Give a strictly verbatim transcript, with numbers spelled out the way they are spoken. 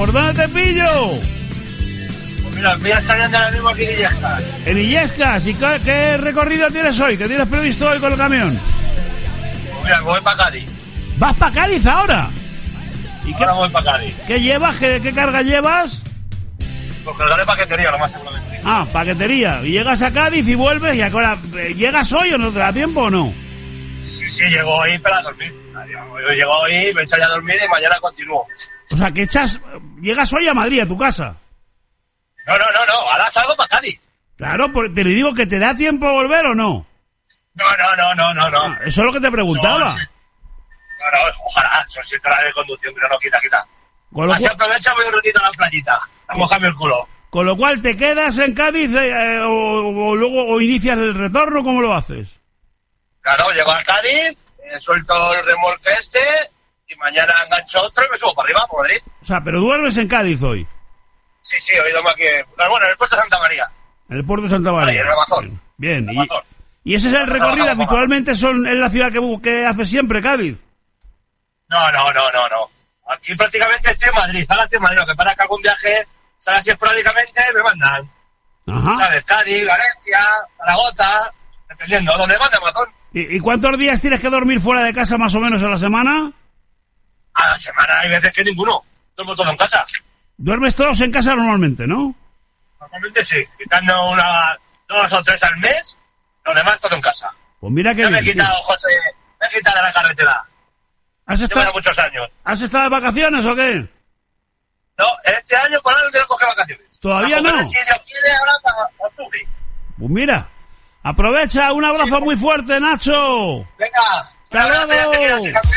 ¿Por dónde te pillo? Pues mira, voy a salir ahora mismo aquí en Illescas. En Illescas. ¿Y qué, qué recorrido tienes hoy? ¿Qué tienes previsto hoy con el camión? Pues mira, voy para Cádiz. ¿Vas para Cádiz ahora? ¿Y ahora qué, voy para Cádiz. ¿Qué llevas? ¿Qué, qué carga llevas? Pues cargaré paquetería, lo más seguramente. Ah, paquetería. Y llegas a Cádiz y vuelves y ahora... ¿Llegas hoy o no te da tiempo o no? Sí, sí, llego hoy para dormir. Yo llego hoy, me echo ya a dormir y mañana continúo. O sea, que echas... Llegas hoy a Madrid, a tu casa. No, no, no, no. Ahora salgo para Cádiz. Claro, pero digo que te da tiempo a volver o no. No, no, no, no, no, no. Ah, eso es lo que te preguntaba. No, sí. no, no, ojalá. Son siete horas de conducción, pero no, quita, quita. Con lo Así cual... aprovecha, voy un ratito a la playita. A mojarme el culo. Con lo cual, ¿te quedas en Cádiz eh, o, o luego o inicias el retorno? ¿Cómo lo haces? Claro, llego a Cádiz, eh, suelto el remolque este y mañana engancho otro y me subo para arriba, por Madrid. O sea, pero duermes en Cádiz hoy. Sí, sí, hoy duermo aquí. Bueno, en el puerto de Santa María. En el puerto de Santa María. Ahí, en el Amazon. Bien, el y, Amazon. y ese es el recorrido. Habitualmente son en la ciudad que, que hace siempre, Cádiz. No, no, no, no, no. Aquí prácticamente estoy en Madrid. Ahora estoy en Madrid. Lo que para que algún viaje sale así esporádicamente, me mandan. Ajá. ¿Sabes? Cádiz, Valencia, Zaragoza, dependiendo. ¿Dónde manda Amazon? ¿Y, ¿Y cuántos días tienes que dormir fuera de casa más o menos a la semana? A la semana hay veces que ninguno. Duermo todo en casa. Duermes todos en casa normalmente, ¿no? Normalmente sí. Quitando unas dos o tres al mes, los demás todo en casa. Pues mira que ya bien, me he quitado, tío. José, me he quitado de la carretera. ¿Has estado, Llevo muchos años. ¿Has estado de vacaciones o qué? No, este año por ahora no tengo que coger vacaciones. ¿Todavía no? Si Dios quiere, ahora para octubre. Pues mira, aprovecha, un abrazo muy fuerte, Nacho. Venga. ¡Hasta luego!